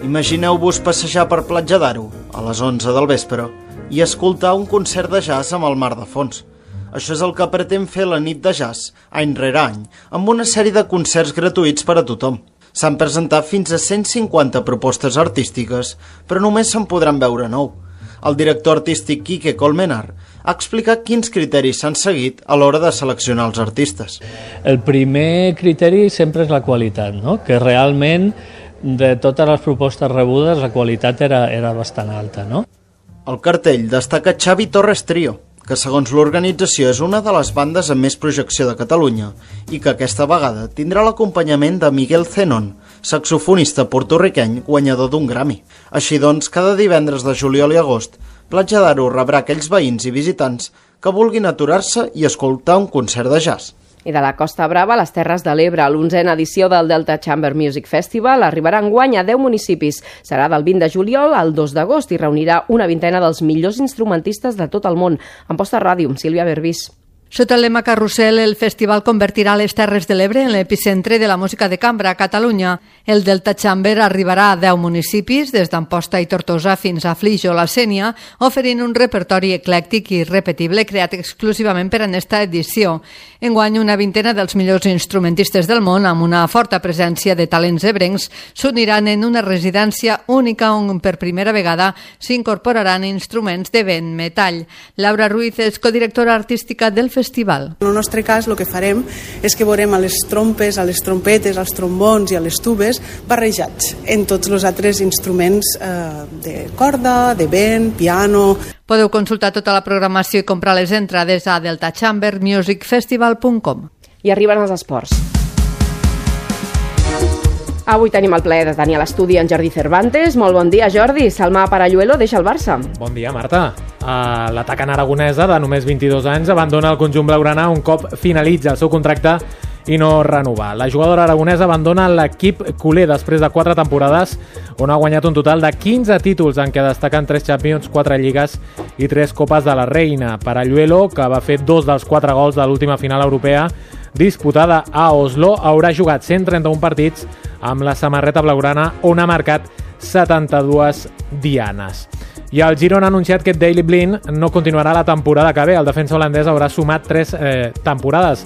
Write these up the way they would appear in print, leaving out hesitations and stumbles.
Imagineu-vos passejar per Platja d'Aro a les 11 del vespre i escoltar un concert de jazz amb el mar de fons. Això és el que pretén fer la nit de jazz, any rere any, amb una sèrie de concerts gratuïts per a tothom. S'han presentat fins a 150 propostes artístiques, però només se'n podran veure 9. El director artístic Quique Colmenar ha explicat quins criteris s'han seguit a l'hora de seleccionar els artistes. El primer criteri sempre és la qualitat, no? Que realment de totes les propostes rebudes la qualitat era bastant alta, no? Al cartell destaca Xavi Torres Trio, que segons l'organització és una de les bandes amb més projecció de Catalunya i que aquesta vegada tindrà l'acompanyament de Miguel Zenón, saxofonista porto-riqueny guanyador d'un Grammy. Així doncs, cada divendres de juliol i agost, Platja d'Aro rebrà aquells veïns i visitants que vulguin aturar-se i escoltar un concert de jazz. I de la Costa Brava a les Terres de l'Ebre, l'11a edició del Delta Chamber Music Festival arribarà enguany a 10 municipis. Serà del 20 de juliol al 2 d'agost i reunirà una vintena dels millors instrumentistes de tot el món. En Posta Ràdio, Sílvia Berbís. Sota el lema Carrusel, el festival convertirà les Terres de l'Ebre en l'epicentre de la música de cambra a Catalunya. El Delta Chamber arribarà a 10 municipis, des d'Amposta i Tortosa fins a Flix o la Sénia, oferint un repertori eclèctic i repetible creat exclusivament per a aquesta edició. Enguany, una vintena dels millors instrumentistes del món, amb una forta presència de talents ebrencs, s'uniran en una residència única on per primera vegada s'incorporaran instruments de vent metall. Laura Ruiz és codirectora artística del festival. En el nostre cas, el que farem és que veurem a les trompes, a les trompetes, als trombons i a les tubes barrejats en tots els altres instruments de corda, de vent, piano. Podeu consultar tota la programació i comprar les entrades a deltachambermusicfestival.com. I arriben els esports. Avui tenim el plaer de tenir a l'estudi en Jordi Cervantes. Molt bon dia, Jordi. Salma Paralluelo deixa el Barça. Bon dia, Marta. L'atacant aragonesa, de només 22 anys, abandona el conjunt blaugrana un cop finalitza el seu contracte i no renovar. La jugadora aragonesa abandona l'equip culer després de 4 temporades on ha guanyat un total de 15 títols en què destaquen 3 Champions, 4 Lligues i 3 Copes de la Reina. Paralluelo, que va fer 2 dels 4 gols de l'última final europea disputada a Oslo, haurà jugat 131 partits amb la samarreta blaugrana on ha marcat 72 dianes. I el Girona ha anunciat que Daley Blind no continuarà la temporada que ve. El defensa holandès haurà sumat 3 temporades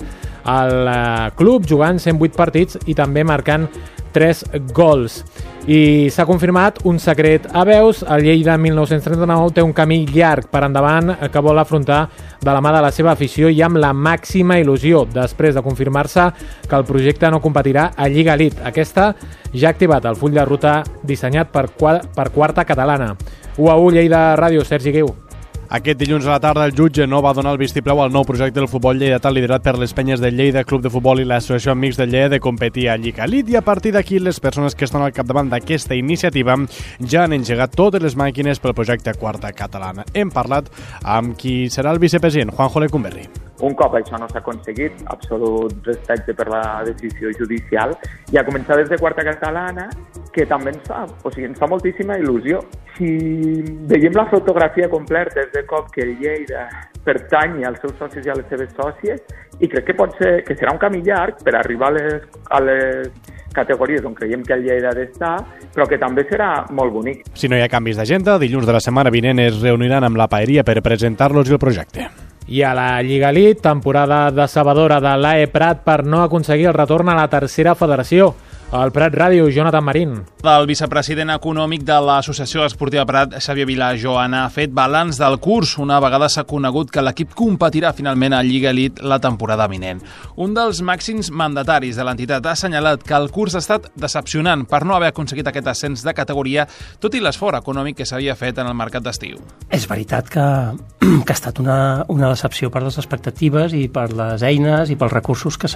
al club, jugant 108 partits i també marcant 3 gols. I s'ha confirmat un secret a veus. El Lleida 1939 té un camí llarg per endavant que vol afrontar de la mà de la seva afició i amb la màxima il·lusió, després de confirmar-se que el projecte no competirà a Lliga Elite. Aquesta ja ha activat el full de ruta dissenyat per Quarta Catalana. 1-1 Lleida Ràdio, Sergi Guiu. Aquest dilluns a la tarda el jutge no va donar el vistiplau al nou projecte del futbol lleidatà liderat per les penyes del Lleida Club de Futbol i l'Associació Amics del Lleida de competir a Lliga Elite, i a partir d'aquí les persones que estan al capdavant d'aquesta iniciativa ja han engegat totes les màquines pel projecte Quarta Catalana. Hem parlat amb qui serà el vicepresident, Juanjo Lecumberri. Un cop això no s'ha aconseguit, absolut respecte per la decisió judicial, i a començar des de Quarta Catalana, que també ens fa moltíssima il·lusió. Si veiem la fotografia completa des de cop que el Lleida pertany als seus socis i a les seves sòcies, i crec que pot ser que serà un camí llarg per arribar a les categories on creiem que el Lleida ha d'estar, però que també serà molt bonic. Si no hi ha canvis d'agenda, dilluns de la setmana vinent es reuniran amb la Paeria per presentar-los el projecte. I a la Lliga Elite, temporada decebedora de l'AE Prat per no aconseguir el retorn a la tercera federació. Al Prat Ràdio, Jonathan Marín. El vicepresident econòmic de l'Associació Esportiva Prat, Xavier Vilajoana, ha fet balanç del curs. Una vegada s'ha conegut que l'equip competirà finalment a Lliga Elite la temporada vinent. Un dels màxims mandataris de l'entitat ha assenyalat que el curs ha estat decepcionant per no haver aconseguit aquest ascens de categoria, tot i l'esforç econòmic que s'havia fet en el mercat d'estiu. És veritat que ha estat una decepció per les expectatives i per les eines i pels recursos que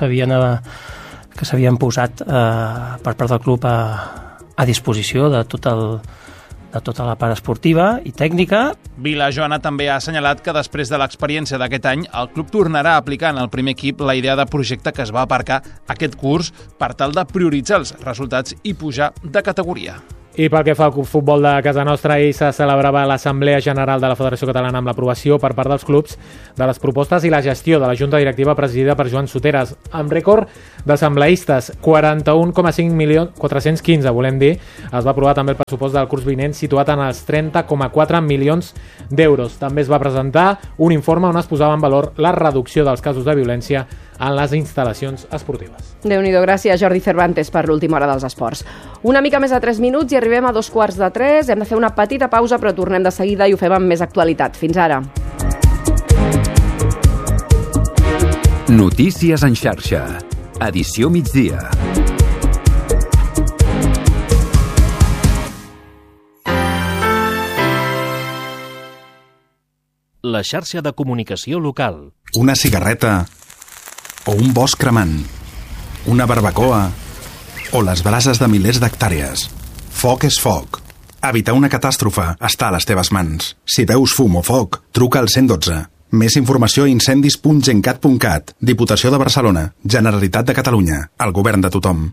s'havien posat per part del club a disposició de tota la part esportiva i tècnica. Vilajoana també ha assenyalat que després de l'experiència d'aquest any, el club tornarà a aplicar en el primer equip la idea de projecte que es va aparcar aquest curs per tal de prioritzar els resultats i pujar de categoria. I pel que fa al futbol de casa nostra, ahir se celebrava l'Assemblea General de la Federació Catalana amb l'aprovació per part dels clubs de les propostes i la gestió de la Junta Directiva presidida per Joan Soteras. Amb rècord d'assembleistes, 41,415, volem dir, es va aprovar també el pressupost del curs vinent situat en els 30,4 milions d'euros. També es va presentar un informe on es posava en valor la reducció dels casos de violència en les instal·lacions esportives. Déu-n'hi-do, gràcies Jordi Cervantes per l'última hora dels esports. Una mica més de 3 minuts i arribem a 2:45. Hem de fer una petita pausa, però tornem de seguida i ho fem amb més actualitat. Fins ara. Notícies en xarxa. Edició migdia. La xarxa de comunicació local. Una cigarreta o un bosc cremant, una barbacoa o les brases de milers d'hectàrees. Foc és foc. Evitar una catàstrofe està a les teves mans. Si veus fum o foc, truca al 112. Més informació a incendis.gencat.cat. Diputació de Barcelona, Generalitat de Catalunya, el govern de tothom.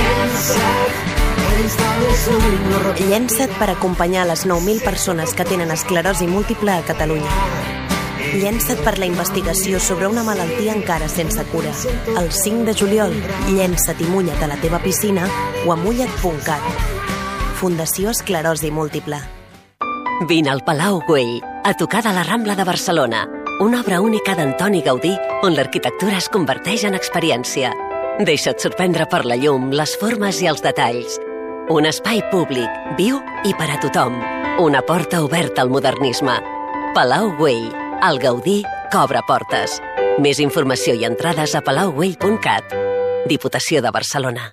Llença't per acompanyar les 9.000 persones que tenen esclerosi múltiple a Catalunya. Llença't per la investigació sobre una malaltia encara sense cura. El 5 de juliol, llença't i mulla't a la teva piscina o a mulla't.cat. Fundació Esclerosi Múltiple. Vine al Palau Güell, a tocar de la Rambla de Barcelona. Una obra única d'Antoni Gaudí, on l'arquitectura es converteix en experiència. Deixa't sorprendre per la llum, les formes i els detalls. Un espai públic, viu i per a tothom. Una porta oberta al modernisme. Palau Güell, el Gaudí que obre portes. Més informació i entrades a palaugüell.cat. Diputació de Barcelona.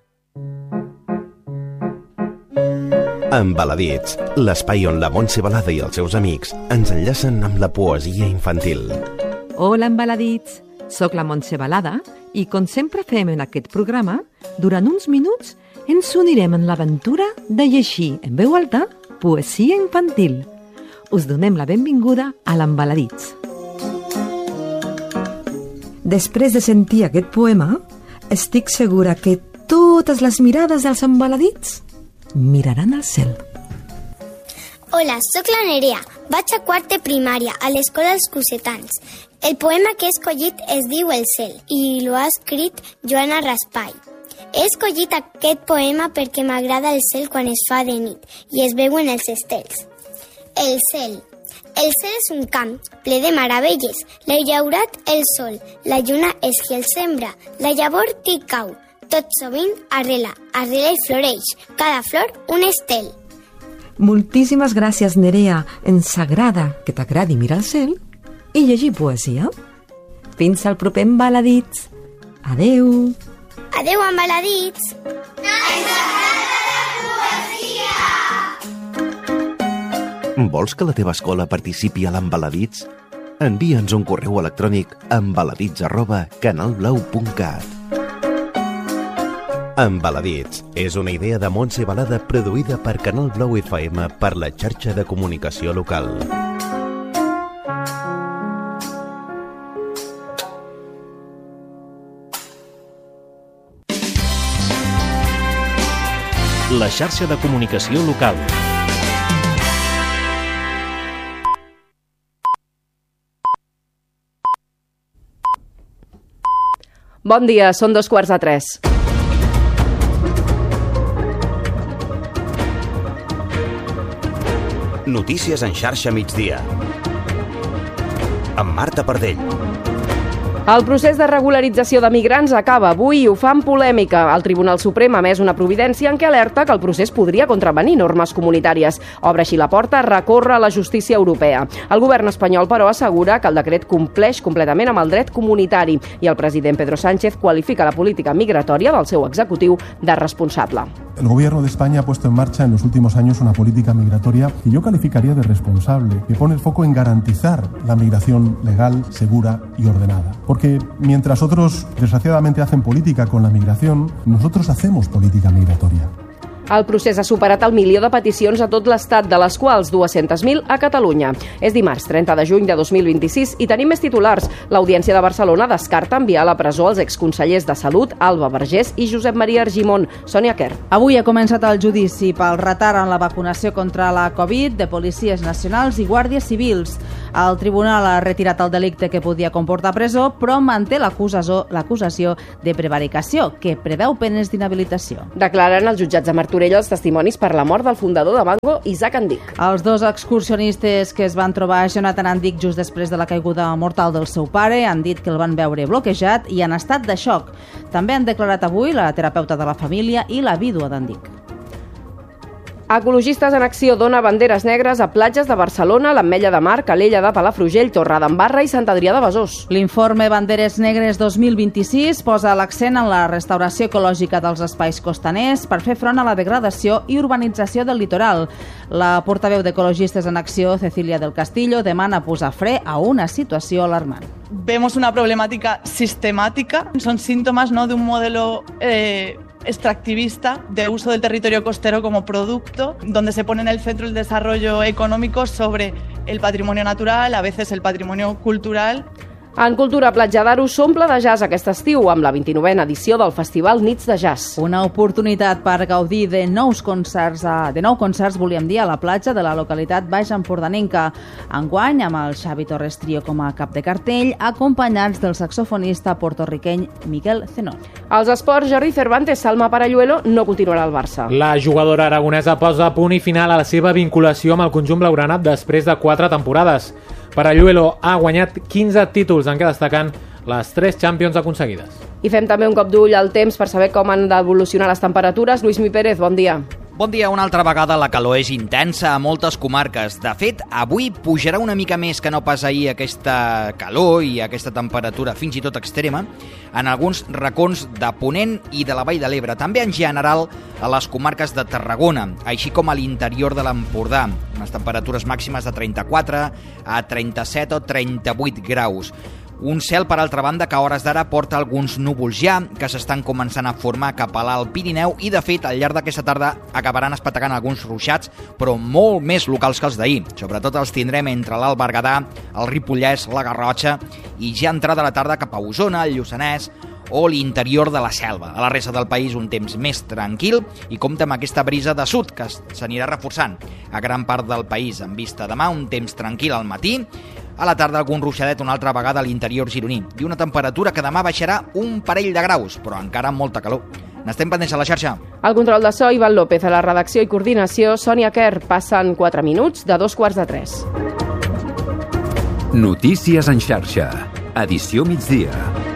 Embaladits, l'espai on la Montse Balada i els seus amics ens enllacen amb la poesia infantil. Hola, Embaladits. Soc la Montse Balada i, com sempre fem en aquest programa, durant uns minuts ens unirem en l'aventura de llegir en veu alta poesia infantil. Us donem la benvinguda a l'Embaladits. Després de sentir aquest poema, estic segura que totes les mirades dels embaladits miraran al cel. Hola, sóc la Nerea. Vaig a quart de primària a l'Escola dels Cosetans. El poema que he escollit es diu El cel i l'ha escrit Joana Raspall. He escollit aquest poema perquè m'agrada el cel quan es fa de nit i es veuen els estels. El cel. El cel és un camp ple de meravelles. L'ha llaurat el sol, la lluna és qui el sembra, la llavor t'hi cau. Tot sovint arrela i floreix, cada flor un estel. Moltíssimes gràcies, Nerea. Ens agrada que t'agradi mirar el cel i llegir poesia. Fins al proper Embaladits. Adeu. Adeu, Embaladits. Vols que la teva escola participi a l'Embaladits? Envia'ns un correu electrònic a embaladits@canalblau.cat. Embaladits és una idea de Montse Balada produïda per Canal Blau FM per la xarxa de comunicació local. La xarxa de comunicació local. Bon dia, són 2:45. Notícies en xarxa migdia. Amb Marta Pardell. El procés de regularització de migrants acaba avui i ho fa amb polèmica. El Tribunal Suprem ha emès una providència en què alerta que el procés podria contravenir normes comunitàries. Obre així la porta a recórrer a la justícia europea. El govern espanyol, però, assegura que el decret compleix completament amb el dret comunitari i el president Pedro Sánchez qualifica la política migratòria del seu executiu de responsable. El gobierno de España ha puesto en marcha en los últimos años una política migratoria que yo calificaría de responsable, que pone el foco en garantizar la migración legal, segura y ordenada. Porque mientras otros, desgraciadamente, hacen política con la migración, nosotros hacemos política migratoria. El procés ha superat el 1.000.000 de peticions a tot l'Estat, de les quals 200.000 a Catalunya. És dimarts 30 de juny de 2026 i tenim més titulars. L'Audiència de Barcelona descarta enviar a la presó els exconsellers de Salut, Alba Vergés i Josep Maria Argimon. Sònia Quer. Avui ha començat el judici pel retard en la vacunació contra la Covid de policies nacionals i guàrdies civils. El tribunal ha retirat el delicte que podia comportar presó, però manté l'acusació de prevaricació, que preveu penes d'inhabilitació. Declaren els jutjats de Martorell els testimonis per la mort del fundador de Mango, Isaac Andic. Els dos excursionistes que es van trobar a Jonathan Andic just després de la caiguda mortal del seu pare han dit que el van veure bloquejat i en estat de xoc. També han declarat avui la terapeuta de la família i la vídua d'Andic. Ecologistes en Acció dona banderes negres a platges de Barcelona, l'Ametlla de Mar, Calella de Palafrugell, Torredembarra i Sant Adrià de Besòs. L'informe Banderes Negres 2026 posa l'accent en la restauració ecològica dels espais costaners per fer front a la degradació i urbanització del litoral. La portaveu d'Ecologistes en Acció, Cecilia del Castillo, demana posar fre a una situació alarmant. Vemos una problemática sistemática, son síntomas, ¿no?, de un modelo extractivista de uso del territorio costero como producto, donde se pone en el centro el desarrollo económico sobre el patrimonio natural, a veces el patrimonio cultural. En Cultura, Platja d'Aro s'omple de jazz aquest estiu amb la 29a edició del Festival Nits de Jazz. Una oportunitat per gaudir de nou concerts, volíem dir, a la platja de la localitat baix empordanenca. Enguany, amb el Xavi Torres Trio com a cap de cartell, acompanyats del saxofonista portorriqueny Miguel Zenón. Als esports, Jordi Cervantes, Salma Paralluelo no continuarà al Barça. La jugadora aragonesa posa punt i final a la seva vinculació amb el conjunt blaugrana després de 4 temporades. Paralluelo ha guanyat 15 títols, en què destaquen les 3 Champions aconseguides. I fem també un cop d'ull al temps per saber com han d'evolucionar les temperatures. Lluís Mi Pérez, bon dia. Bon dia. Una altra vegada la calor és intensa a moltes comarques. De fet, avui pujarà una mica més que no pas ahir aquesta calor i aquesta temperatura fins i tot extrema en alguns racons de Ponent i de la Vall de l'Ebre. També en general a les comarques de Tarragona, així com a l'interior de l'Empordà. Unes temperatures màximes de 34 a 37 o 38 graus. Un cel, per altra banda, que a hores d'ara porta alguns núvols ja, que s'estan començant a formar cap a l'Alt Pirineu i, de fet, al llarg d'aquesta tarda acabaran espetacant alguns ruixats, però molt més locals que els d'ahir. Sobretot els tindrem entre l'Alt Berguedà, el Ripollès, la Garrotxa i ja entrada la tarda cap a Osona, el Lluçanès o l'interior de la Selva. A la resta del país un temps més tranquil i compta amb aquesta brisa de sud que s'anirà reforçant a gran part del país. En vista demà, un temps tranquil al matí, a la tarda algun ruixadet una altra vegada a l'interior gironí i una temperatura que demà baixarà un parell de graus, però encara amb molta calor. N'estem pendents a la xarxa. Al control de so, Ivan López, a la redacció i coordinació, Sònia Quer. Passen 4 minuts de 2:45. Notícies en xarxa. Edició migdia.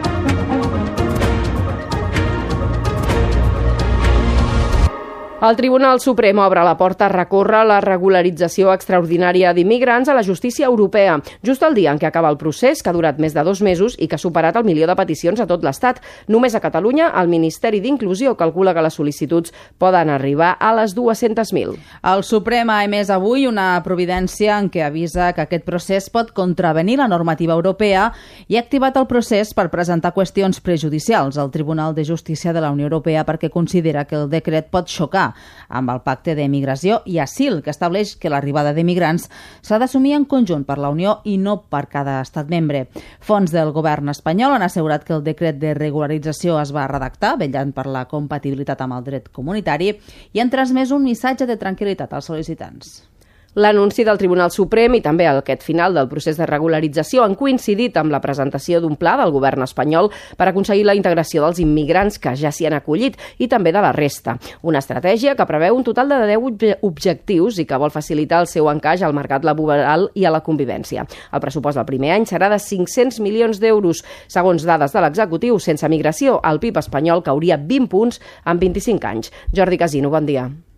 El Tribunal Suprem obre la porta a recórrer la regularització extraordinària d'immigrants a la justícia europea, just el dia en què acaba el procés, que ha durat més de 2 mesos i que ha superat el 1.000.000 de peticions a tot l'Estat. Només a Catalunya, el Ministeri d'Inclusió calcula que les sol·licituds poden arribar a les 200.000. El Suprem ha emès avui una providència en què avisa que aquest procés pot contravenir la normativa europea i ha activat el procés per presentar qüestions prejudicials al Tribunal de Justícia de la Unió Europea perquè considera que el decret pot xocar amb el Pacte de Migració i Asil, que estableix que l'arribada d'immigrants s'ha d'assumir en conjunt per la Unió i no per cada estat membre. Fonts del govern espanyol han assegurat que el decret de regularització es va redactar, vetllant per la compatibilitat amb el dret comunitari, i han transmès un missatge de tranquil·litat als sol·licitants. L'anunci del Tribunal Suprem i també aquest final del procés de regularització han coincidit amb la presentació d'un pla del govern espanyol per aconseguir la integració dels immigrants que ja s'hi han acollit i també de la resta. Una estratègia que preveu un total de 10 objectius i que vol facilitar el seu encaix al mercat laboral i a la convivència. El pressupost del primer any serà de 500 milions d'euros. Segons dades de l'executiu, sense migració, el PIB espanyol cauria 20 punts en 25 anys. Jordi Casino, bon dia.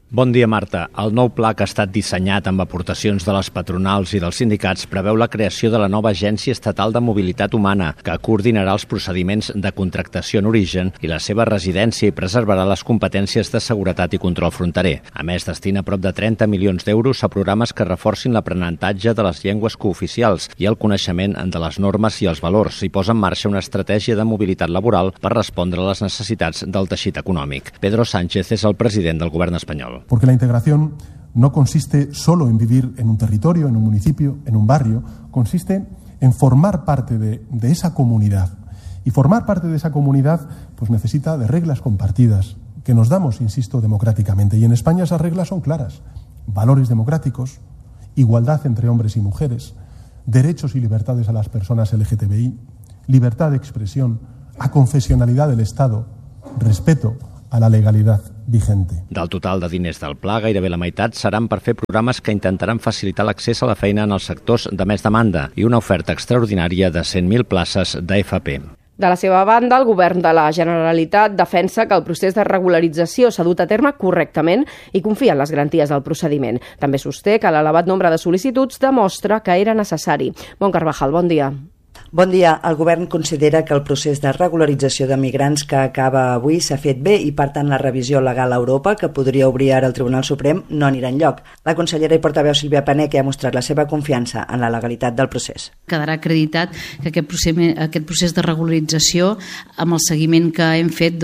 Bon dia, Marta. El nou pla que ha estat dissenyat amb aportacions de les patronals i dels sindicats preveu la creació de la nova Agència Estatal de Mobilitat Humana, que coordinarà els procediments de contractació en origen i la seva residència i preservarà les competències de seguretat i control fronterer. A més, destina prop de 30 milions d'euros a programes que reforcin l'aprenentatge de les llengües cooficials i el coneixement de les normes i els valors i posa en marxa una estratègia de mobilitat laboral per respondre a les necessitats del teixit econòmic. Pedro Sánchez és el president del govern espanyol. Porque la integración no consiste solo en vivir en un territorio, en un municipio, en un barrio, consiste en formar parte de esa comunidad. Y formar parte de esa comunidad pues necesita de reglas compartidas, que nos damos, insisto, democráticamente. Y en España esas reglas son claras. Valores democráticos, igualdad entre hombres y mujeres, derechos y libertades a las personas LGTBI, libertad de expresión, aconfesionalidad del Estado, respeto a la legalidad vigente. Del total de diners del pla, gairebé la meitat seran per fer programes que intentaran facilitar l'accés a la feina en els sectors de més demanda i una oferta extraordinària de 100.000 places d'AFP. De la seva banda, el govern de la Generalitat defensa que el procés de regularització s'ha dut a terme correctament i confia en les garanties del procediment. També sosté que l'elevat nombre de sol·licituds demostra que era necessari. Bon Carvajal, bon dia. Bon dia. El govern considera que el procés de regularització de migrants que acaba avui s'ha fet bé i, per tant, la revisió legal a Europa, que podria obrir ara el Tribunal Suprem, no anirà enlloc. La consellera i portaveu Sílvia Paneque ha mostrat la seva confiança en la legalitat del procés. Quedarà acreditat que aquest procés de regularització, amb el seguiment que hem fet,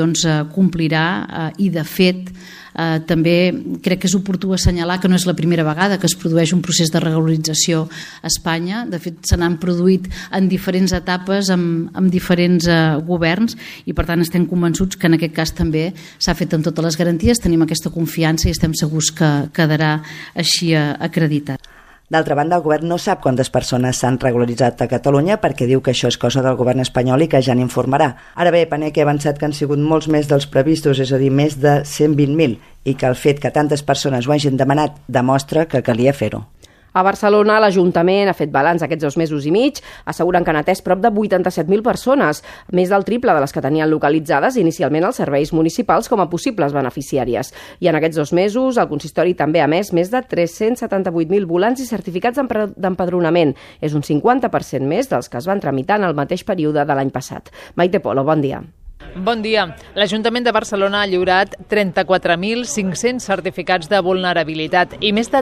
complirà i, de fet, també crec que és oportú assenyalar que no és la primera vegada que es produeix un procés de regularització a Espanya. De fet, se n'han produït en diferents etapes amb diferents governs i, per tant, estem convençuts que en aquest cas també s'ha fet amb totes les garanties, tenim aquesta confiança i estem segurs que quedarà així acreditat. D'altra banda, el govern no sap quantes persones s'han regularitzat a Catalunya perquè diu que això és cosa del govern espanyol i que ja n'informarà. Ara bé, Paneque ha avançat que han sigut molts més dels previstos, és a dir, més de 120.000, i que el fet que tantes persones ho hagin demanat demostra que calia fer-ho. A Barcelona, l'Ajuntament ha fet balanç aquests 2 mesos i mig, asseguren que han atès prop de 87.000 persones, més del triple de les que tenien localitzades inicialment els serveis municipals com a possibles beneficiàries. I en aquests 2 mesos, el consistori també ha emès més de 378.000 volants i certificats d'empadronament. És un 50% més dels que es van tramitar en el mateix període de l'any passat. Maite Polo, bon dia. Bon dia. L'Ajuntament de Barcelona ha lliurat 34.500 certificats de vulnerabilitat i més de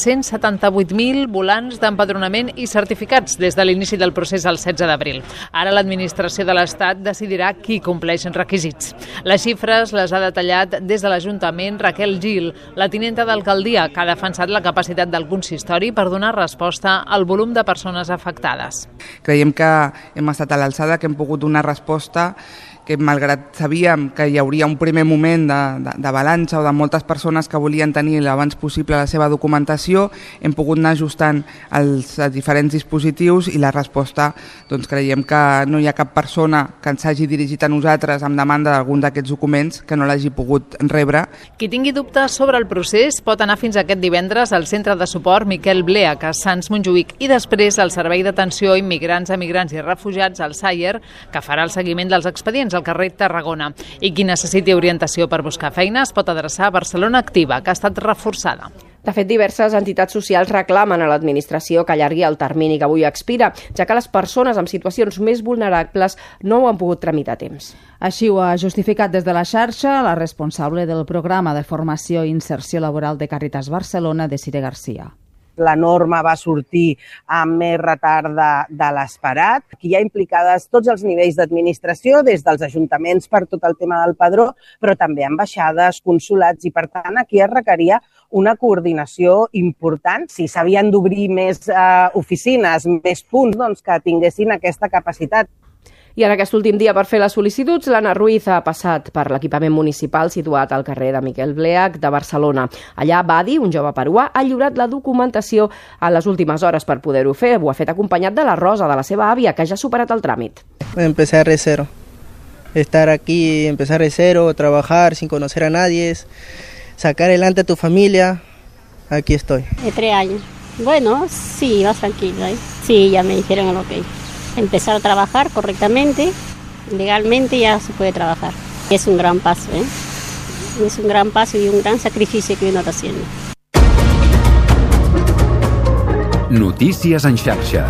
378.000 volants d'empadronament i certificats des de l'inici del procés el 16 d'abril. Ara l'administració de l'Estat decidirà qui compleix requisits. Les xifres les ha detallat des de l'Ajuntament Raquel Gil, la tinenta d'alcaldia, que ha defensat la capacitat del consistori per donar resposta al volum de persones afectades. Creiem que hem estat a l'alçada, que hem pogut donar resposta, que malgrat sabíem que hi hauria un primer moment de balança o de moltes persones que volien tenir l'abans possible la seva documentació, hem pogut anar ajustant els diferents dispositius i la resposta, creiem que no hi ha cap persona que ens hagi dirigit a nosaltres amb demanda d'algun d'aquests documents que no l'hagi pogut rebre. Qui tingui dubtes sobre el procés pot anar fins aquest divendres al Centre de Suport Miquel Bleach a Sants Montjuïc i després al Servei d'Atenció a Immigrants, Emigrants i Refugiats, al SAIER, que farà el seguiment dels expedients al carrer Tarragona. I qui necessiti orientació per buscar feina es pot adreçar a Barcelona Activa, que ha estat reforçada. De fet, diverses entitats socials reclamen a l'administració que allargui el termini que avui expira, ja que les persones amb situacions més vulnerables no ho han pogut tramitar a temps. Així ho ha justificat des de la xarxa la responsable del programa de formació i inserció laboral de Càritas Barcelona, Desiree Garcia. La norma va sortir amb més retard de l'esperat. Aquí hi ha implicades tots els nivells d'administració, des dels ajuntaments per tot el tema del padró, però també ambaixades, consolats, i per tant aquí es requeria una coordinació important. Si s'havien d'obrir més oficines, més punts, que tinguessin aquesta capacitat. I en aquest últim dia per fer les sol·licituds, l'Anna Ruiz ha passat per l'equipament municipal situat al carrer de Miquel Bleach de Barcelona. Allà, Badi, un jove peruà, ha lliurat la documentació a les últimes hores per poder-ho fer. Ho ha fet acompanyat de la Rosa, de la seva àvia, que ja ha superat el tràmit. Empezar de cero. Estar aquí, empezar de cero, trabajar sin conocer a nadie, sacar adelante a tu familia. Aquí estoy. 3 años. Bueno, sí, vas tranquilo, ¿eh? Sí, ya me dijeron el ok. Empezar a trabajar correctamente, legalmente ya se puede trabajar. Es un gran paso, ¿eh? Es un gran paso y un gran sacrificio que uno está haciendo. Notícies en xarxa.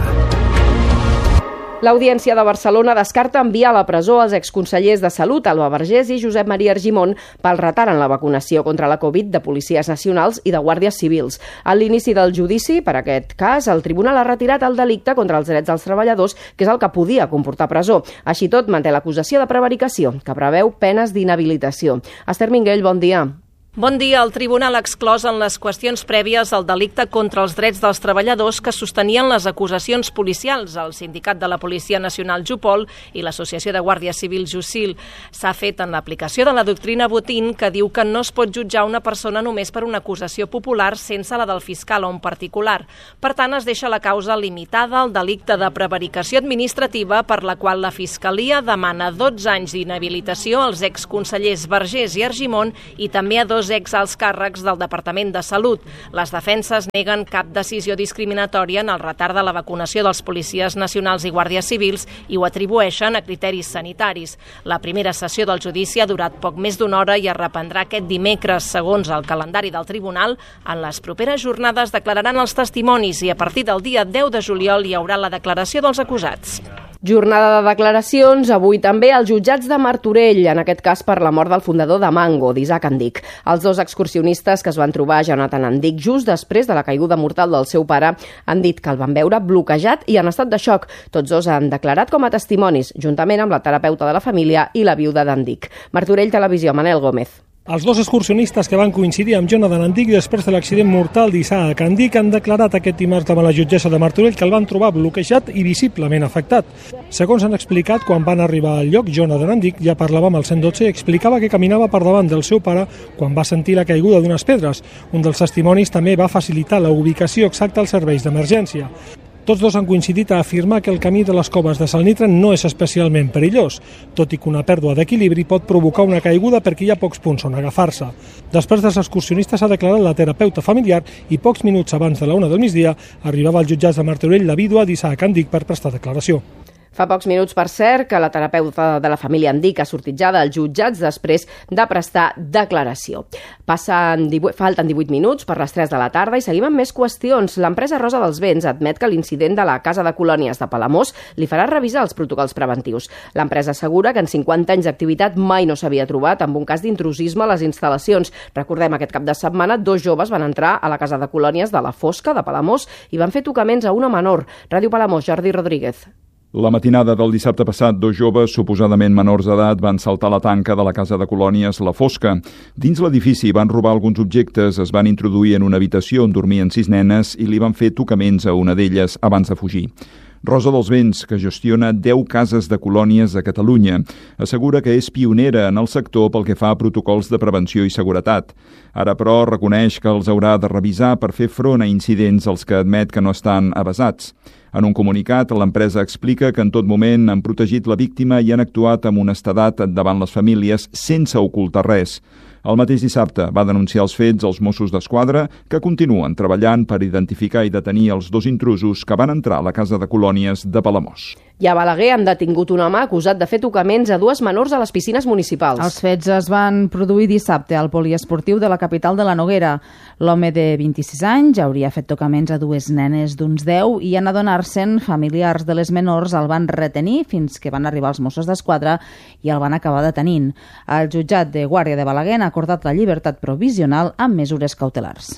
L'Audiència de Barcelona descarta enviar a la presó els exconsellers de Salut, Alba Vergés i Josep Maria Argimon, pel retard en la vacunació contra la Covid de policies nacionals i de guàrdies civils. A l'inici del judici, per aquest cas, el tribunal ha retirat el delicte contra els drets dels treballadors, que és el que podia comportar presó. Així tot, manté l'acusació de prevaricació, que preveu penes d'inhabilitació. Esther Minguell, bon dia. Bon dia. El tribunal ha exclòs en les qüestions prèvies el delicte contra els drets dels treballadors que sostenien les acusacions policials, el Sindicat de la Policia Nacional Jupol i l'Associació de Guàrdies Civils Jusil. S'ha fet en l'aplicació de la doctrina Botín, que diu que no es pot jutjar una persona només per una acusació popular sense la del fiscal o un particular. Per tant, es deixa la causa limitada al delicte de prevaricació administrativa, per la qual la Fiscalia demana 12 anys d'inhabilitació als exconsellers Vergés i Argimon i també a 2 exalts càrrecs del Departament de Salut. Les defenses neguen cap decisió discriminatòria en el retard de la vacunació dels policies nacionals i guàrdies civils i ho atribueixen a criteris sanitaris. La primera sessió del judici ha durat poc més d'una hora i es reprendrà aquest dimecres, segons el calendari del tribunal. En les properes jornades declararan els testimonis i a partir del dia 10 de juliol hi haurà la declaració dels acusats. Jornada de declaracions, avui també als jutjats de Martorell, en aquest cas per la mort del fundador de Mango, d'Isaac Andic. Els 2 excursionistes que es van trobar a Jonathan Andic just després de la caiguda mortal del seu pare han dit que el van veure bloquejat i en estat de xoc. Tots 2 han declarat com a testimonis, juntament amb la terapeuta de la família i la viuda d'Andic. Martorell Televisió, Manel Gómez. Els 2 excursionistes que van coincidir amb Jonathan Andic després de l'accident mortal d'Isaac Andic han declarat aquest dimarts davant la jutgessa de Martorell que el van trobar bloquejat i visiblement afectat. Segons han explicat, quan van arribar al lloc, Jonathan Andic ja parlava amb el 112 i explicava que caminava per davant del seu pare quan va sentir la caiguda d'unes pedres. Un dels testimonis també va facilitar la ubicació exacta als serveis d'emergència. Tots 2 han coincidit a afirmar que el camí de les coves de Salnitra no és especialment perillós, tot i que una pèrdua d'equilibri pot provocar una caiguda perquè hi ha pocs punts on agafar-se. Després dels excursionistes s'ha declarat la terapeuta familiar i pocs minuts abans de la 1 del migdia arribava als jutjats de Martorell la vídua d'Isaac Andic per prestar declaració. Fa pocs minuts, per cert, que la terapeuta de la família Andic ha sortit ja dels jutjats després de prestar declaració. Falten 18 minuts per les 3 de la tarda i seguim amb més qüestions. L'empresa Rosa dels Vents admet que l'incident de la Casa de Colònies de Palamós li farà revisar els protocols preventius. L'empresa assegura que en 50 anys d'activitat mai no s'havia trobat amb un cas d'intrusisme a les instal·lacions. Recordem, aquest cap de setmana 2 joves van entrar a la Casa de Colònies de la Fosca de Palamós i van fer tocaments a una menor. Ràdio Palamós, Jordi Rodríguez. La matinada del dissabte passat, 2 joves, suposadament menors d'edat, van saltar la tanca de la Casa de Colònies La Fosca. Dins l'edifici van robar alguns objectes, es van introduir en una habitació on dormien 6 nenes i li van fer tocaments a una d'elles abans de fugir. Rosa dels Vents, que gestiona 10 cases de colònies a Catalunya, assegura que és pionera en el sector pel que fa a protocols de prevenció i seguretat. Ara, però, reconeix que els haurà de revisar per fer front a incidents als que admet que no estan avasats. En un comunicat, l'empresa explica que en tot moment han protegit la víctima i han actuat amb honestedat davant les famílies sense ocultar res. El mateix dissabte va denunciar els fets als Mossos d'Esquadra, que continuen treballant per identificar i detenir els 2 intrusos que van entrar a la Casa de Colònies de Palamós. I a Balaguer han detingut un home acusat de fer tocaments a 2 menors a les piscines municipals. Els fets es van produir dissabte al poliesportiu de la capital de la Noguera. L'home de 26 anys hauria fet tocaments a 2 nenes d'uns 10 i en adonar-se'n, familiars de les menors el van retenir fins que van arribar els Mossos d'Esquadra i el van acabar detenint. El jutjat de Guàrdia de Balaguer ha acordat la llibertat provisional amb mesures cautelars.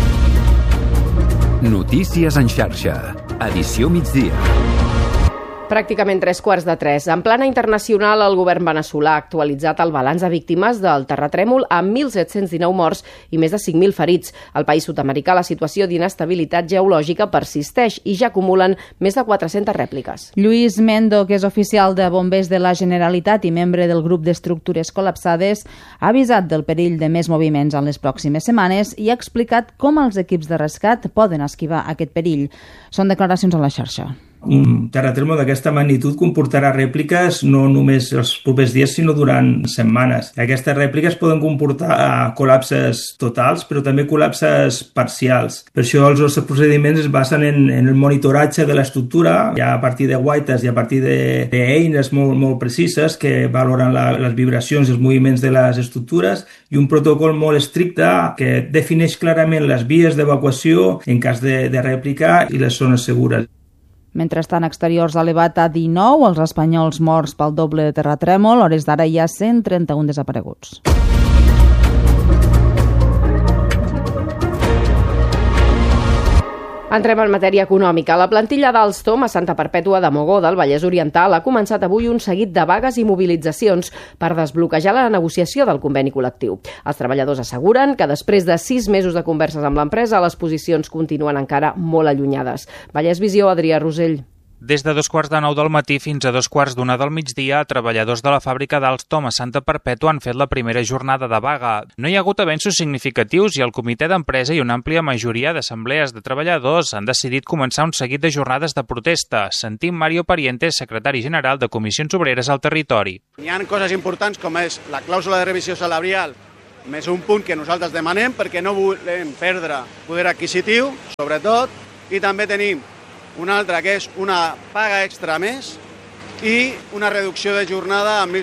Notícies en xarxa. Edició migdia. Pràcticament 3:15. En plana internacional, el govern veneçolà ha actualitzat el balanç de víctimes del terratrèmol amb 1.719 morts i més de 5.000 ferits. Al país sud-americà, la situació d'inestabilitat geològica persisteix i ja acumulen més de 400 rèpliques. Lluís Mendo, que és oficial de bombers de la Generalitat i membre del grup d'estructures col·lapsades, ha avisat del perill de més moviments en les pròximes setmanes i ha explicat com els equips de rescat poden esquivar aquest perill. Són declaracions a la xarxa. Un terratrèmol d'aquesta magnitud comportarà rèpliques no només els propers dies, sinó durant setmanes. Aquestes rèpliques poden comportar col·lapses totals, però també col·lapses parcials. Per això els nostres procediments es basen en el monitoratge de l'estructura, ja a partir de guaites i a partir d'eines molt precises que valoren les vibracions i els moviments de les estructures, i un protocol molt estricte que defineix clarament les vies d'evacuació en cas de rèplica i les zones segures. Mentrestant, exteriors ha elevat a 19 els espanyols morts pel doble terratrèmol. A hores d'ara hi ha 131 desapareguts. Entrem en matèria econòmica. La plantilla d'Alstom a Santa Perpètua de Mogoda, del Vallès Oriental, ha començat avui un seguit de vagues i mobilitzacions per desbloquejar la negociació del conveni col·lectiu. Els treballadors asseguren que després de 6 mesos de converses amb l'empresa, les posicions continuen encara molt allunyades. Vallès Visió, Adrià Rosell. Des de 2:15 del matí fins a 2:15 del migdia, treballadors de la fàbrica d'Alstom a Santa Perpètua han fet la primera jornada de vaga. No hi ha hagut avenços significatius i el comitè d'empresa i una àmplia majoria d'assemblees de treballadors han decidit començar un seguit de jornades de protesta. Sentim Mario Parientes, secretari general de Comissions Obreres al territori. Hi ha coses importants com és la clàusula de revisió salarial, més un punt que nosaltres demanem perquè no volem perdre poder adquisitiu, sobretot, i també tenim una altra que és una paga extra més i una reducció de jornada a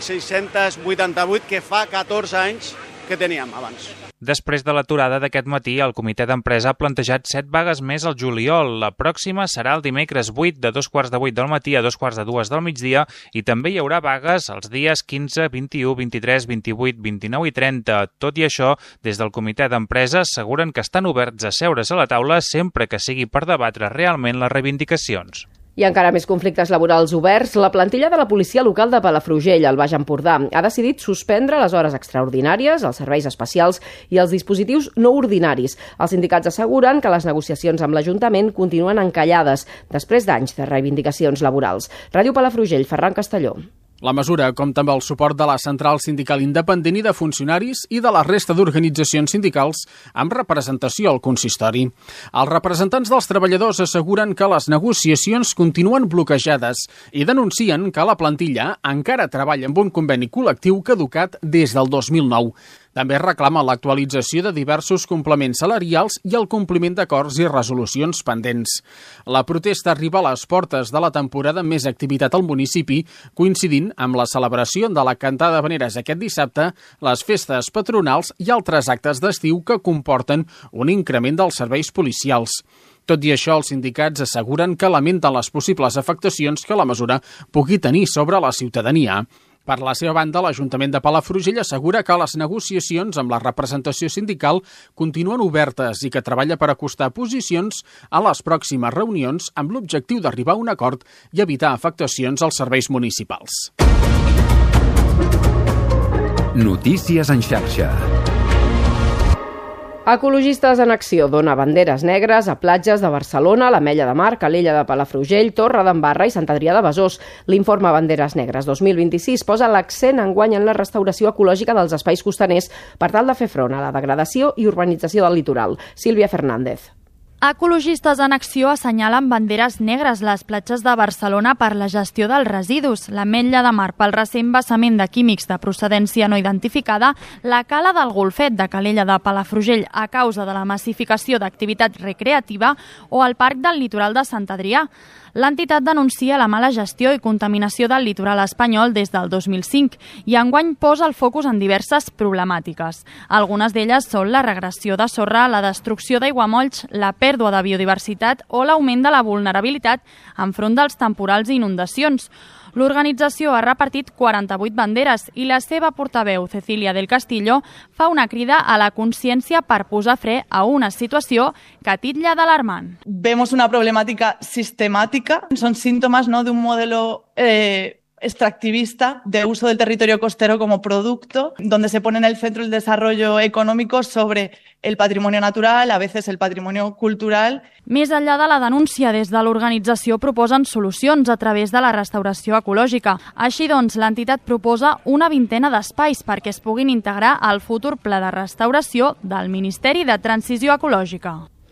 1.688 que fa 14 anys que teníem abans. Després de l'aturada d'aquest matí, el comitè d'empresa ha plantejat 7 vagues més al juliol. La pròxima serà el dimecres 8 de 2:15 del matí a 2:15 del migdia i també hi haurà vagues els dies 15, 21, 23, 28, 29 i 30. Tot i això, des del comitè d'empresa asseguren que estan oberts a seure's a la taula sempre que sigui per debatre realment les reivindicacions. I encara més conflictes laborals oberts. La plantilla de la policia local de Palafrugell, al Baix Empordà, ha decidit suspendre les hores extraordinàries, els serveis especials i els dispositius no ordinaris. Els sindicats asseguren que les negociacions amb l'Ajuntament continuen encallades després d'anys de reivindicacions laborals. Ràdio Palafrugell, Ferran Castelló. La mesura compta amb el suport de la Central Sindical Independent i de funcionaris i de la resta d'organitzacions sindicals amb representació al consistori. Els representants dels treballadors asseguren que les negociacions continuen bloquejades i denuncien que la plantilla encara treballa amb un conveni col·lectiu caducat des del 2009. També reclama l'actualització de diversos complements salarials i el compliment d'acords i resolucions pendents. La protesta arriba a les portes de la temporada amb més activitat al municipi, coincidint amb la celebració de la cantada d'habaneres aquest dissabte, les festes patronals i altres actes d'estiu que comporten un increment dels serveis policials. Tot i això, els sindicats asseguren que lamenten les possibles afectacions que la mesura pugui tenir sobre la ciutadania. Per la seva banda, l'Ajuntament de Palafrugell assegura que les negociacions amb la representació sindical continuen obertes i que treballa per acostar posicions a les pròximes reunions amb l'objectiu d'arribar a un acord i evitar afectacions als serveis municipals. Notícies en xarxa. Ecologistes en Acció dona banderes negres a platges de Barcelona, l'Ametlla de Mar, Calella de Palafrugell, Torre d'en Barra i Sant Adrià de Besòs. L'informe Banderes Negres 2026 posa l'accent enguany en la restauració ecològica dels espais costaners per tal de fer front a la degradació i urbanització del litoral. Sílvia Fernández. Ecologistes en Acció assenyalen banderes negres les platges de Barcelona per la gestió dels residus, l'Ametlla de Mar pel recent vessament de químics de procedència no identificada, la Cala del Golfet de Calella de Palafrugell a causa de la massificació d'activitat recreativa o el Parc del Litoral de Sant Adrià. L'entitat denuncia la mala gestió i contaminació del litoral espanyol des del 2005 i enguany posa el focus en diverses problemàtiques. Algunes d'elles són la regressió de sorra, la destrucció d'aiguamolls, la pèrdua de biodiversitat o l'augment de la vulnerabilitat enfront dels temporals i inundacions. L'organització ha repartit 48 banderes i la seva portaveu, Cecília del Castillo, fa una crida a la consciència per posar fre a una situació que titlla d'alarmant. Vemos una problemática sistemática, son síntomas, ¿no?, de un modelo extractivista de uso del territorio costero como producto, donde se pone en el centro el desarrollo económico sobre el patrimonio natural, a veces el patrimonio cultural. Més enllà de la denúncia, des de l'organització proposen solucions a través de la restauració ecològica. Així doncs, l'entitat proposa una vintena d'espais perquè es puguin integrar al futur pla de restauració del Ministeri de Transició Ecològica.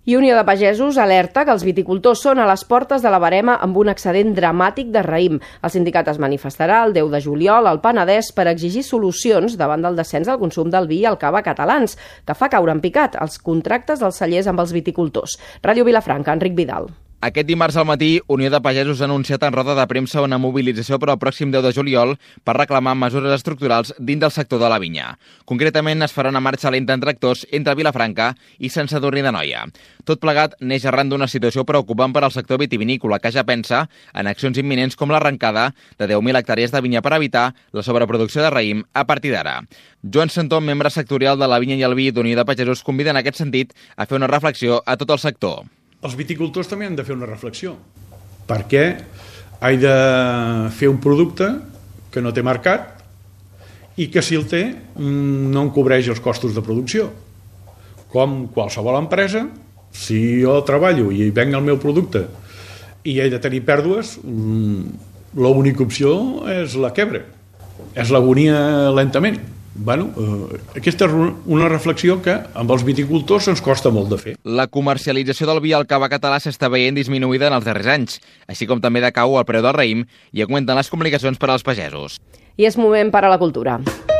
I Unió de Pagesos alerta que els viticultors són a les portes de la barema amb un excedent dramàtic de raïm. El sindicat es manifestarà el 10 de juliol al Penedès per exigir solucions davant del descens del consum del vi i el cava catalans, que fa caure en picat els contractes dels cellers amb els viticultors. Ràdio Vilafranca, Enric Vidal. Aquest dimarts al matí, Unió de Pagesos ha anunciat en roda de premsa una mobilització per al pròxim 10 de juliol per reclamar mesures estructurals dins del sector de la vinya. Concretament, es farà una marxa lenta en tractors entre Vilafranca i Sant Sadurní d'Anoia. Tot plegat neix arran d'una situació preocupant per al sector vitivinícola, que ja pensa en accions imminents com l'arrencada de 10.000 hectàrees de vinya per evitar la sobreproducció de raïm a partir d'ara. Joan Santó, membre sectorial de la vinya i el vi d'Unió de Pagesos, convida en aquest sentit a fer una reflexió a tot el sector. Els viticultors també han de fer una reflexió. Per què he de fer un producte que no té mercat i que si el té no em cobreix els costos de producció? Com qualsevol empresa, si jo treballo i venc el meu producte i he de tenir pèrdues, l'única opció és la quebra, és l'agonia lentament. Aquesta és una reflexió que amb els viticultors ens costa molt de fer. La comercialització del vi al cava català s'està veient disminuïda en els darrers anys, així com també decau el preu del raïm i augmenten les complicacions per als pagesos. I és moment per a la cultura.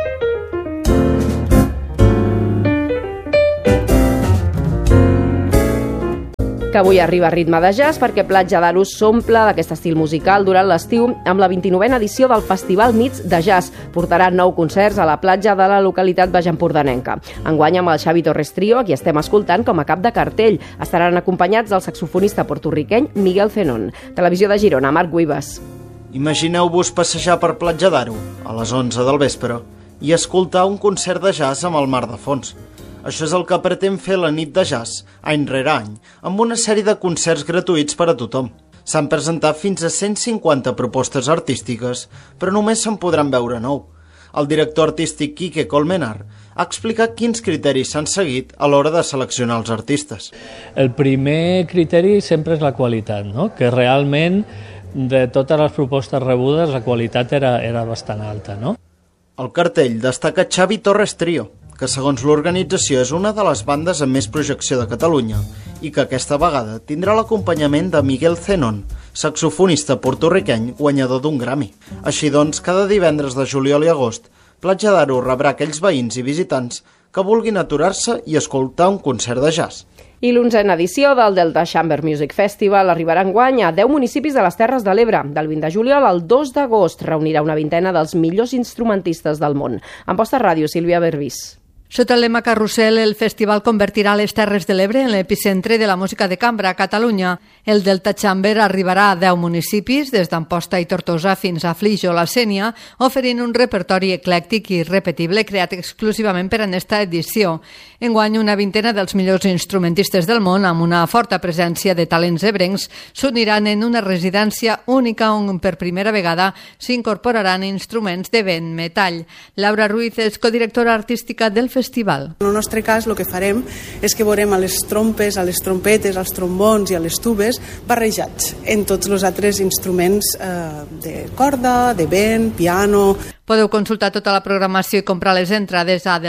Que avui arriba a ritme de jazz perquè Platja d'Aro s'omple d'aquest estil musical durant l'estiu amb la 29a edició del Festival Nits de Jazz. Portarà 9 concerts a la platja de la localitat baixempordanenca. Enguany amb el Xavi Torres Trio, a qui estem escoltant com a cap de cartell. Estaran acompanyats del saxofonista porto-riqueny Miguel Zenón. Televisió de Girona, Marc Guibas. Imagineu-vos passejar per Platja d'Aro a les 11 del vespre i escoltar un concert de jazz amb el mar de fons. Això és el que pretén fer la nit de jazz, any rere any, amb una sèrie de concerts gratuïts per a tothom. S'han presentat fins a 150 propostes artístiques, però només se'n podran veure 9. El director artístic Quique Colmenar ha explicat quins criteris s'han seguit a l'hora de seleccionar els artistes. El primer criteri sempre és la qualitat, no? Que realment de totes les propostes rebudes la qualitat era bastant alta, no? Al cartell destaca Xavi Torres Trio, que segons l'organització és una de les bandes amb més projecció de Catalunya i que aquesta vegada tindrà l'acompanyament de Miguel Zenón, saxofonista porto-riqueny guanyador d'un Grammy. Així doncs, cada divendres de juliol i agost, Platja d'Aro rebrà aquells veïns i visitants que vulguin aturar-se i escoltar un concert de jazz. I l'11a edició del Delta Chamber Music Festival arribarà enguany a 10 municipis de les Terres de l'Ebre. Del 20 de juliol al 2 d'agost reunirà una vintena dels millors instrumentistes del món. En Posta Ràdio, Sílvia Berbís. Sota el lema Carrusel, el festival convertirà les Terres de l'Ebre en l'epicentre de la música de cambra a Catalunya. El Delta Chamber arribarà a 10 municipis, des d'Amposta i Tortosa fins a Flix o la Sénia, oferint un repertori eclèctic i repetible creat exclusivament per a aquesta edició. Enguany, una vintena dels millors instrumentistes del món, amb una forta presència de talents ebrencs, s'uniran en una residència única on per primera vegada s'incorporaran instruments de vent metall. Laura Ruiz és codirectora artística del festival. En el nostre cas, el que farem és que veurem a les trompes, a les trompetes, als trombons i a les tubes barrejats en tots els altres instruments de corda, de vent, piano. Podeu consultar tota la programació i comprar les entrades a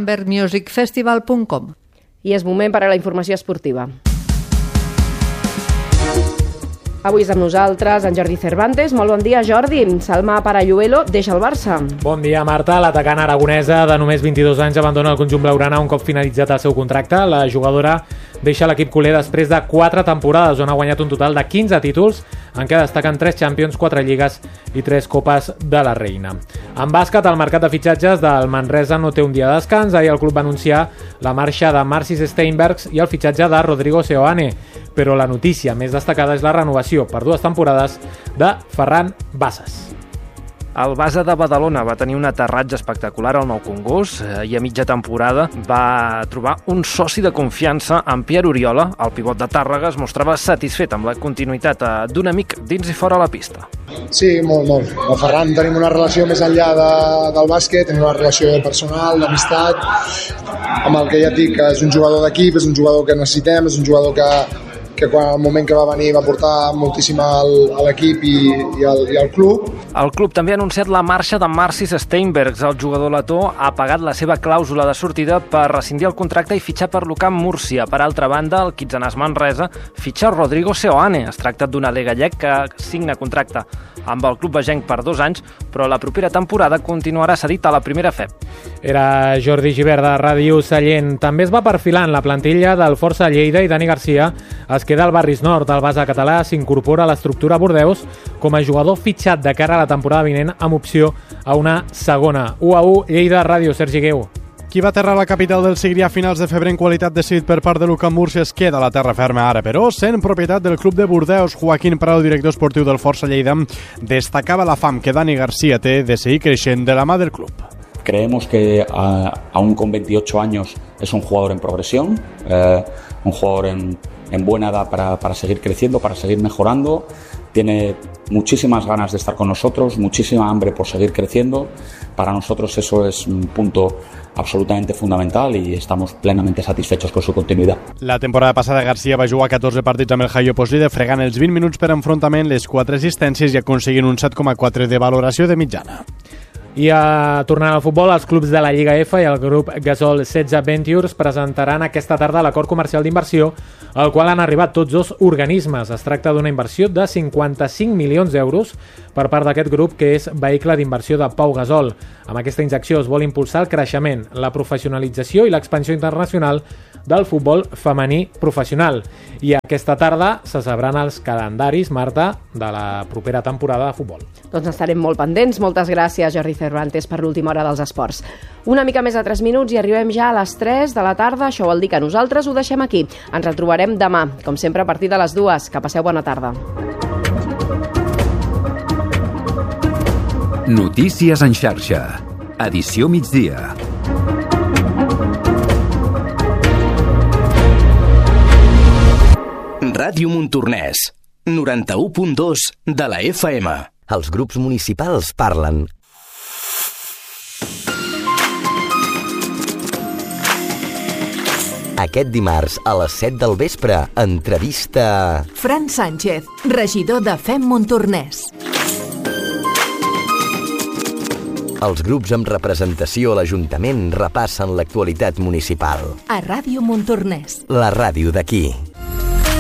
deltachambermusicfestival.com. I és moment per a la informació esportiva. Avui és amb nosaltres en Jordi Cervantes. Molt bon dia, Jordi. Salma Paralluelo deixa el Barça. Bon dia, Marta. L'atacant aragonesa de només 22 anys abandona el conjunt blaugrana un cop finalitzat el seu contracte. La jugadora deixa l'equip culer després de 4 temporades on ha guanyat un total de 15 títols, en què destaquen 3 Champions, 4 Lligues i 3 Copes de la Reina. En bàsquet, el mercat de fitxatges del Manresa no té un dia de descans. Ahir el club va anunciar la marxa de Marcis Steinbergs i el fitxatge de Rodrigo Seoane, però la notícia més destacada és la renovació per 2 temporades de Ferran Bassas. El base de Badalona va tenir un aterratge espectacular al Nou Congost i a mitja temporada va trobar un soci de confiança en Pierre Oriola. El pivot de Tàrrega es mostrava satisfet amb la continuïtat d'un amic dins i fora la pista. Sí, molt, molt. Amb Ferran tenim una relació més enllà del bàsquet, tenim una relació personal, d'amistat, amb el que ja et dic, és un jugador d'equip, és un jugador que necessitem, és un jugador que que quan el moment que va venir va portar moltíssim a l'equip i al club. El club també ha anunciat la marxa de Marcis Steinbergs. El jugador letó ha pagat la seva clàusula de sortida per rescindir el contracte i fitxar per l'Ucamp Múrcia. Per altra banda, el Quitzenàs Manresa fitxa Rodrigo Seoane. Es tracta d'un alè gallec que signa contracte amb el club vegenc per 2 anys, però la propera temporada continuarà cedit a la primera FEP. Era Jordi Givert de Ràdio Sallent. També es va perfilant la plantilla del Força Lleida i Dani Garcia es queda al Barris Nord. El base català s'incorpora a l'estructura Bordeus com a jugador fitxat de cara a la temporada vinent amb opció a una segona. 1-1 Lleida Ràdio, Sergi Gueu. Qui va aterrar la capital del Segrià a finals de febrer en qualitat decidit per part de l'Ucamp Múrcia es queda a la terra ferma ara, però sent propietat del club de Bordeus. Joaquín Prado, director esportiu del Força Lleida, destacava la fam que Dani Garcia té de seguir creixent de la mà del club. Creemos que aún con 28 años es un jugador en progresión, un jugador en buena edad para seguir creciendo, para seguir mejorando. Tiene muchísimas ganas de estar con nosotros, muchísima hambre por seguir creciendo. Para nosotros eso es un punto absolutamente fundamental y estamos plenamente satisfechos con su continuidad. La temporada passada Garcia va jugar 14 partits amb el Haio Poslide, fregant els 20 minuts per enfrontament, les 4 assistències i aconseguint un 7,4 de valoració de mitjana. I tornant al futbol, els clubs de la Lliga F i el grup Gasol 16 Ventures presentaran aquesta tarda l'acord comercial d'inversió al qual han arribat tots 2 organismes. Es tracta d'una inversió de 55 milions d'euros per part d'aquest grup, que és vehicle d'inversió de Pau Gasol. Amb aquesta injecció es vol impulsar el creixement, la professionalització i l'expansió internacional del futbol femení professional. I aquesta tarda se sabran els calendaris, Marta, de la propera temporada de futbol. Doncs estarem molt pendents. Moltes gràcies, Jordi Cervantes, per l'última hora dels esports. Una mica més de 3 minuts i arribem ja a les 3 de la tarda. Això vol dir que nosaltres ho deixem aquí. Ens retrobarem demà, com sempre, a partir de les 2. Que passeu bona tarda. Notícies en xarxa. Edició migdia. Ràdio Montornès, 91.2 de la FM. Els grups municipals parlen. Aquest dimarts a les 7 del vespre, entrevista... Fran Sánchez, regidor de FEM Montornès. Els grups amb representació a l'Ajuntament repassen l'actualitat municipal. A Ràdio Montornès. La ràdio d'aquí.